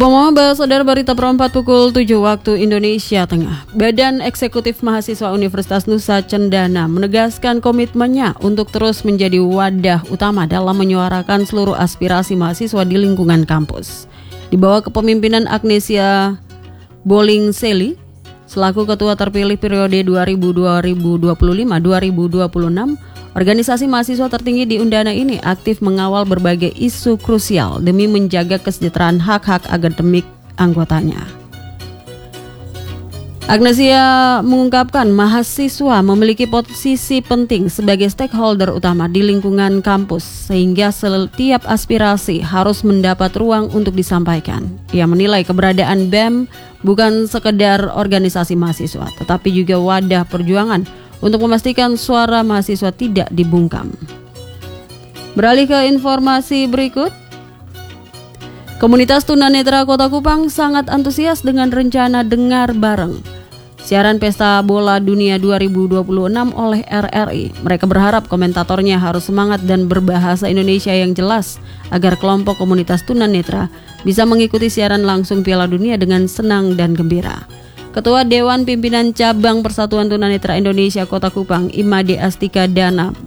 Bahas saudara berita perempat pukul 7 waktu Indonesia Tengah. Badan Eksekutif Mahasiswa Universitas Nusa Cendana menegaskan komitmennya untuk terus menjadi wadah utama dalam menyuarakan seluruh aspirasi mahasiswa di lingkungan kampus. Di bawah kepemimpinan Agnesia Bolingseli selaku ketua terpilih periode 2025-2026, organisasi mahasiswa tertinggi di Undana ini aktif mengawal berbagai isu krusial demi menjaga kesejahteraan hak-hak akademik anggotanya. Agnesia mengungkapkan mahasiswa memiliki posisi penting sebagai stakeholder utama di lingkungan kampus sehingga setiap aspirasi harus mendapat ruang untuk disampaikan. Ia menilai keberadaan BEM bukan sekedar organisasi mahasiswa tetapi juga wadah perjuangan untuk memastikan suara mahasiswa tidak dibungkam. Beralih ke informasi berikut. Komunitas tunanetra Kota Kupang sangat antusias dengan rencana Dengar Bareng siaran Pesta Bola Dunia 2026 oleh RRI. Mereka berharap komentatornya harus semangat dan berbahasa Indonesia yang jelas agar kelompok komunitas tunanetra bisa mengikuti siaran langsung Piala Dunia dengan senang dan gembira. Ketua Dewan Pimpinan Cabang Persatuan Tunanetra Indonesia Kota Kupang, Imade Astika Dana,